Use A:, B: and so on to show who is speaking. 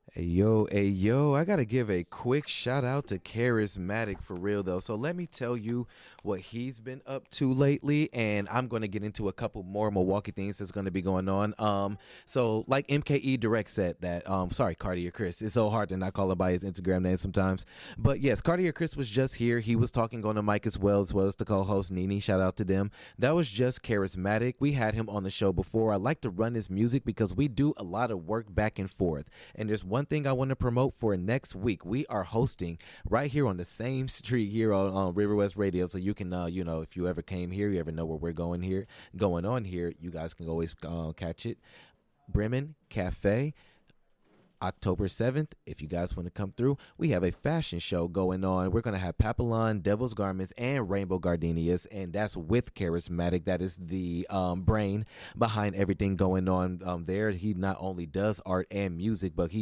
A: Hey yo, I gotta give a quick shout out to Charismatic for real though. So let me tell you what he's been up to lately, and I'm gonna get into a couple more Milwaukee things that's gonna be going on. So like MKE Direct said that, sorry, Cartier Chris. It's so hard to not call him by his Instagram name sometimes. But yes, Cartier Chris was just here. He was talking on the mic as well as the co-host Nini. Shout out to them. That was just Charismatic. We had him on the show before. I like to run his music because we do a lot of work back and forth. And there's one thing I want to promote for next week. We are hosting right here on the same street here on River West Radio. So you can, if you ever came here, you ever know where we're going on here, you guys can always catch it. Bremen Cafe. October 7th, if you guys want to come through, we have a fashion show going on. We're going to have Papillon, Devil's Garments, and Rainbow Gardenias, and that's with Charismatic. That is the brain behind everything going on there. He not only does art and music, but he